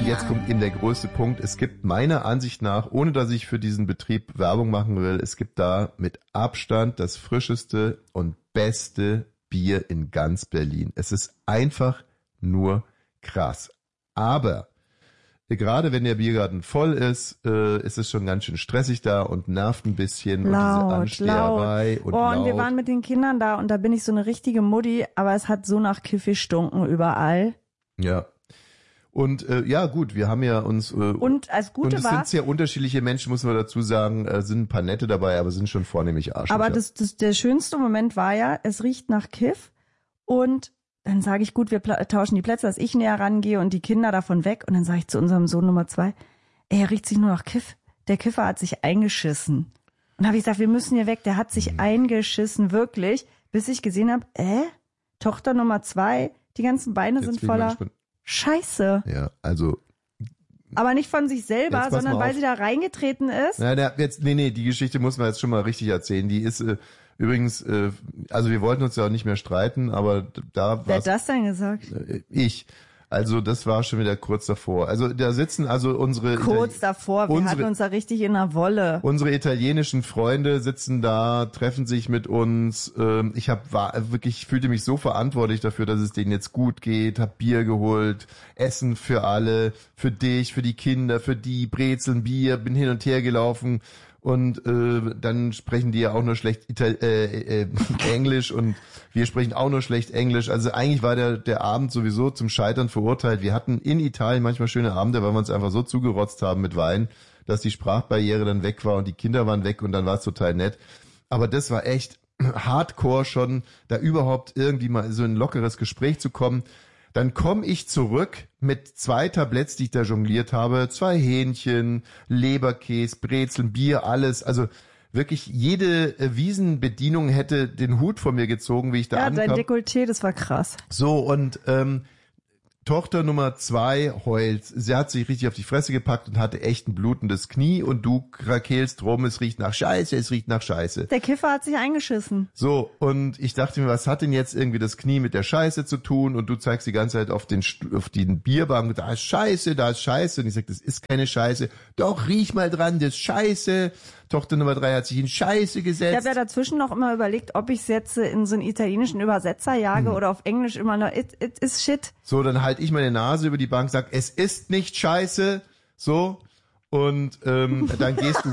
jetzt kommt eben der größte Punkt. Es gibt meiner Ansicht nach, ohne dass ich für diesen Betrieb Werbung machen will, es gibt da mit Abstand das frischeste und beste Bier in ganz Berlin. Es ist einfach nur krass. Aber gerade wenn der Biergarten voll ist, ist es schon ganz schön stressig da und nervt ein bisschen. Laut, und diese Ansteherei laut. Und wir waren mit den Kindern da und da bin ich so eine richtige Mutti, aber es hat so nach Kiffee stunken überall. Ja. Und ja gut, wir haben ja uns und als Gute und es sind sehr unterschiedliche Menschen, muss man dazu sagen, sind ein paar nette dabei, aber sind schon vornehmlich Arschlöcher. Aber der schönste Moment war ja, es riecht nach Kiff und dann sage ich, gut, wir tauschen die Plätze, dass ich näher rangehe und die Kinder davon weg. Und dann sage ich zu unserem Sohn Nummer 2, er riecht sich nur nach Kiff. Der Kiffer hat sich eingeschissen. Und habe ich gesagt, wir müssen hier weg. Der hat sich eingeschissen, wirklich. Bis ich gesehen habe, Tochter Nummer 2, die ganzen Beine Jetzt sind voller Scheiße. Ja, also. Aber nicht von sich selber, sondern weil sie da reingetreten ist. Nee, die Geschichte muss man jetzt schon mal richtig erzählen. Die ist übrigens, also wir wollten uns ja auch nicht mehr streiten, aber da Wer hat das denn gesagt? Ich. Also das war schon wieder kurz davor. Also da sitzen also unsere... Kurz davor, wir hatten uns da richtig in der Wolle. Unsere italienischen Freunde sitzen da, treffen sich mit uns. Ich fühlte mich so verantwortlich dafür, dass es denen jetzt gut geht. Hab Bier geholt, Essen für alle, für dich, für die Kinder, für die Brezeln, Bier, bin hin und her gelaufen. Und dann sprechen die ja auch nur schlecht Englisch und wir sprechen auch nur schlecht Englisch. Also eigentlich war der Abend sowieso zum Scheitern verurteilt. Wir hatten in Italien manchmal schöne Abende, weil wir uns einfach so zugerotzt haben mit Wein, dass die Sprachbarriere dann weg war und die Kinder waren weg und dann war es total nett. Aber das war echt hardcore schon, da überhaupt irgendwie mal so in ein lockeres Gespräch zu kommen. Dann komme ich zurück mit 2 Tabletts, die ich da jongliert habe, 2 Hähnchen, Leberkäse, Brezeln, Bier, alles. Also wirklich jede Wiesenbedienung hätte den Hut von mir gezogen, wie ich da ankam. Ja, dein Dekolleté, das war krass. So, und Tochter Nummer 2 heult. Sie hat sich richtig auf die Fresse gepackt und hatte echt ein blutendes Knie und du krakelst rum, es riecht nach Scheiße, es riecht nach Scheiße. Der Kiffer hat sich eingeschissen. So, und ich dachte mir, was hat denn jetzt irgendwie das Knie mit der Scheiße zu tun? Und du zeigst die ganze Zeit auf den Bierbank, da ist Scheiße, da ist Scheiße. Und ich sag, das ist keine Scheiße. Doch, riech mal dran, das ist Scheiße. Tochter Nummer 3 hat sich in Scheiße gesetzt. Ich habe ja dazwischen noch immer überlegt, ob ich es jetzt in so einen italienischen Übersetzer jage oder auf Englisch immer noch, it is shit. So, dann halte ich meine Nase über die Bank, sag, es ist nicht Scheiße. So. Und dann gehst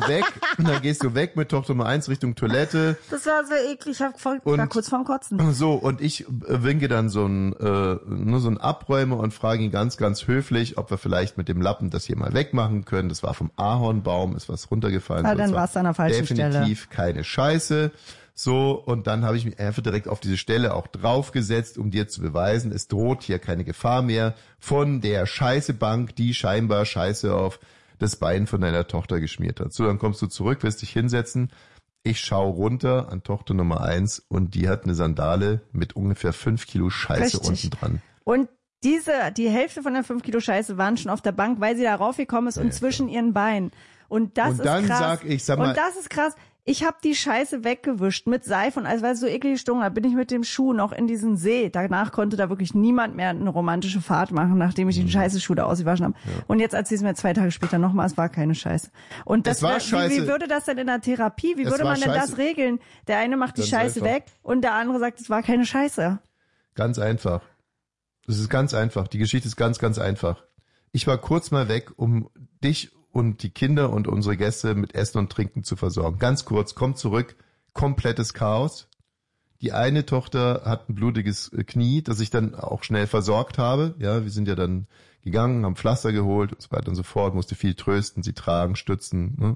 du weg mit Tochter Nummer 1 Richtung Toilette. Das war so eklig, ich war kurz vorm Kotzen. So, und ich winke dann so ein Abräumer und frage ihn ganz, ganz höflich, ob wir vielleicht mit dem Lappen das hier mal wegmachen können. Das war vom Ahornbaum, ist was runtergefallen. Ja, dann war es an der falschen Stelle. Definitiv keine Scheiße. So, und dann habe ich mich einfach direkt auf diese Stelle auch draufgesetzt, um dir zu beweisen, es droht hier keine Gefahr mehr von der Scheißebank, die scheinbar Scheiße auf das Bein von deiner Tochter geschmiert hat. So, dann kommst du zurück, wirst dich hinsetzen. Ich schaue runter an Tochter Nummer 1 und die hat eine Sandale mit ungefähr 5 Kilo Scheiße unten dran. Und die Hälfte von der 5 Kilo Scheiße waren schon auf der Bank, weil sie da raufgekommen ist und zwischen ihren Beinen. Und das ist krass. Und das ist krass. Ich habe die Scheiße weggewischt mit Seife und alles, weil es so eklig gestunken hat, bin ich mit dem Schuh noch in diesen See. Danach konnte da wirklich niemand mehr eine romantische Fahrt machen, nachdem ich den Scheiße-Schuh da ausgewaschen habe. Ja. Und jetzt erzähl's mir 2 Tage später nochmal, es war keine Scheiße. Und das war Scheiße. Wie würde das denn in der Therapie, wie würde man denn das regeln? Der eine macht die Scheiße weg und der andere sagt, es war keine Scheiße. Ganz einfach. Das ist ganz einfach. Die Geschichte ist ganz, ganz einfach. Ich war kurz mal weg, um dich und die Kinder und unsere Gäste mit Essen und Trinken zu versorgen. Ganz kurz, kommt zurück, komplettes Chaos. Die eine Tochter hat ein blutiges Knie, das ich dann auch schnell versorgt habe. Ja, wir sind ja dann gegangen, haben Pflaster geholt und so weiter und so fort, musste viel trösten, sie tragen, stützen. Ne?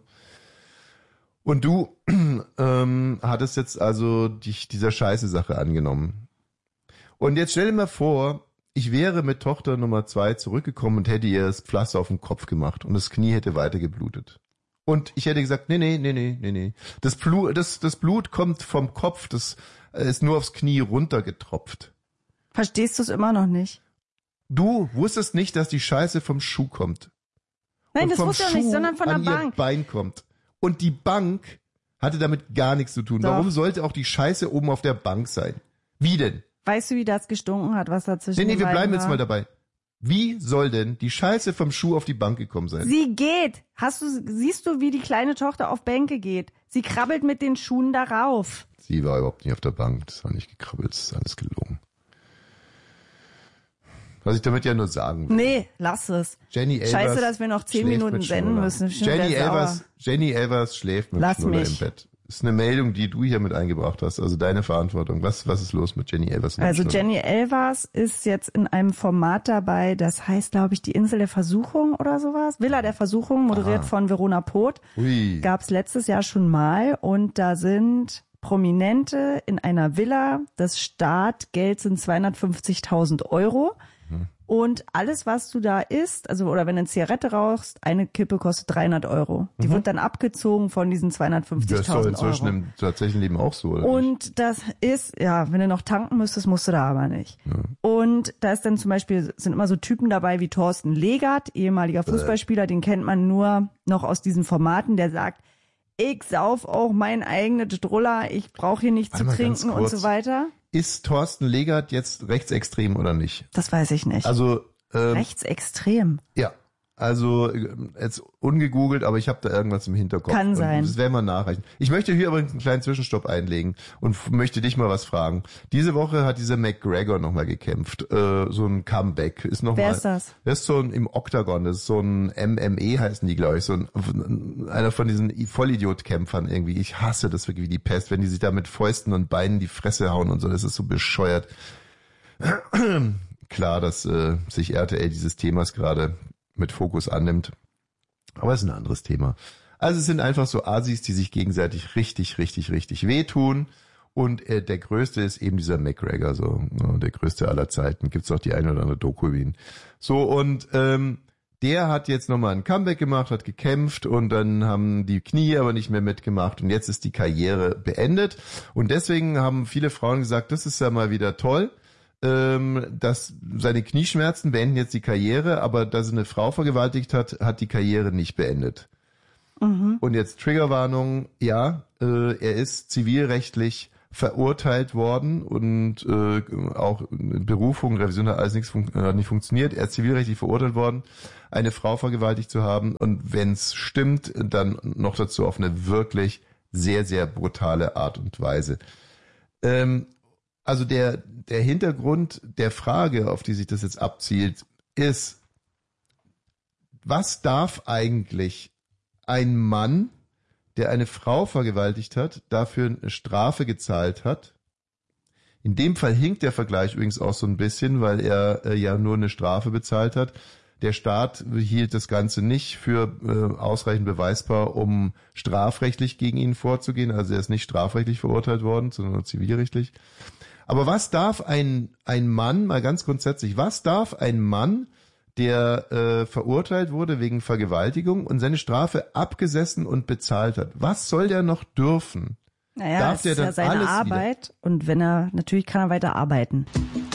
Und du hattest jetzt also dich dieser Scheiße-Sache angenommen. Und jetzt stell dir mal vor, ich wäre mit Tochter Nummer 2 zurückgekommen und hätte ihr das Pflaster auf den Kopf gemacht und das Knie hätte weiter geblutet. Und ich hätte gesagt, nee. Das Blut kommt vom Kopf, das ist nur aufs Knie runtergetropft. Verstehst du es immer noch nicht? Du wusstest nicht, dass die Scheiße vom Schuh kommt. Nein, das wusste ich nicht, sondern von der Bank. Ihr Bein kommt. Und die Bank hatte damit gar nichts zu tun. Doch. Warum sollte auch die Scheiße oben auf der Bank sein? Wie denn? Weißt du, wie das gestunken hat, was dazwischen Nee, wir bleiben jetzt mal dabei. Wie soll denn die Scheiße vom Schuh auf die Bank gekommen sein? Sie geht. Siehst du, wie die kleine Tochter auf Bänke geht? Sie krabbelt mit den Schuhen darauf. Sie war überhaupt nicht auf der Bank. Das war nicht gekrabbelt. Das ist alles gelogen. Was ich damit ja nur sagen will. Nee, lass es. Jenny Elvers Scheiße, dass wir noch 10 Minuten senden müssen. Jenny Elvers schläft mit Schnuller im Bett. Das ist eine Meldung, die du hier mit eingebracht hast. Also deine Verantwortung. Was ist los mit Jenny Elvers? Also Jenny Elvers ist jetzt in einem Format dabei, das heißt, glaube ich, die Insel der Versuchung oder sowas. Villa der Versuchung, moderiert von Verona Poth. Gab's letztes Jahr schon mal. Und da sind Prominente in einer Villa. Das Startgeld sind 250.000 €. Und alles, was du da isst, also oder wenn du eine Zigarette rauchst, eine Kippe kostet 300 €. Die wird dann abgezogen von diesen 250.000 €. Das ist doch inzwischen im tatsächlichen Leben auch so, oder? Und das ist, ja, wenn du noch tanken müsstest, musst du da aber nicht. Ja. Und da ist dann zum Beispiel, sind immer so Typen dabei wie Thorsten Legert, ehemaliger Fußballspieler, den kennt man nur noch aus diesen Formaten, der sagt, ich sauf auch mein eigenes Druller, ich brauche hier nichts zu trinken und so weiter. Ist Thorsten Legert jetzt rechtsextrem oder nicht? Das weiß ich nicht. Also rechtsextrem? Ja, also jetzt ungegoogelt, aber ich habe da irgendwas im Hinterkopf. Kann sein. Das werden wir nachreichen. Ich möchte hier übrigens einen kleinen Zwischenstopp einlegen und möchte dich mal was fragen. Diese Woche hat dieser McGregor nochmal gekämpft. So ein Comeback. Wer ist das? Das ist so ein im Octagon. Das ist so ein MME heißen die, glaube ich. So einer von diesen Vollidiot-Kämpfern irgendwie. Ich hasse das wirklich wie die Pest, wenn die sich da mit Fäusten und Beinen die Fresse hauen und so. Das ist so bescheuert. Klar, dass sich RTL dieses Themas gerade mit Fokus annimmt. Aber es ist ein anderes Thema. Also es sind einfach so Asis, die sich gegenseitig richtig wehtun. Und der größte ist eben dieser McGregor, so der größte aller Zeiten. Gibt's auch die eine oder andere Doku über ihn. So, und der hat jetzt nochmal ein Comeback gemacht, hat gekämpft und dann haben die Knie aber nicht mehr mitgemacht und jetzt ist die Karriere beendet. Und deswegen haben viele Frauen gesagt, das ist ja mal wieder toll, dass seine Knieschmerzen beenden jetzt die Karriere, aber dass er eine Frau vergewaltigt hat, hat die Karriere nicht beendet. Mhm. Und jetzt Triggerwarnung, ja, er ist zivilrechtlich verurteilt worden und auch Berufung, Revision hat alles hat nicht funktioniert. Er ist zivilrechtlich verurteilt worden, eine Frau vergewaltigt zu haben und wenn es stimmt, dann noch dazu auf eine wirklich sehr brutale Art und Weise. Also der Hintergrund der Frage, auf die sich das jetzt abzielt, ist, was darf eigentlich ein Mann, der eine Frau vergewaltigt hat, dafür eine Strafe gezahlt hat? In dem Fall hinkt der Vergleich übrigens auch so ein bisschen, weil er ja nur eine Strafe bezahlt hat. Der Staat hielt das Ganze nicht für ausreichend beweisbar, um strafrechtlich gegen ihn vorzugehen. Also er ist nicht strafrechtlich verurteilt worden, sondern nur zivilrechtlich. Aber was darf ein Mann, mal ganz grundsätzlich, was darf ein Mann, der verurteilt wurde wegen Vergewaltigung und seine Strafe abgesessen und bezahlt hat, was soll der noch dürfen? Naja, darf der dann ja seine Arbeit wieder? Und wenn natürlich kann er weiter arbeiten.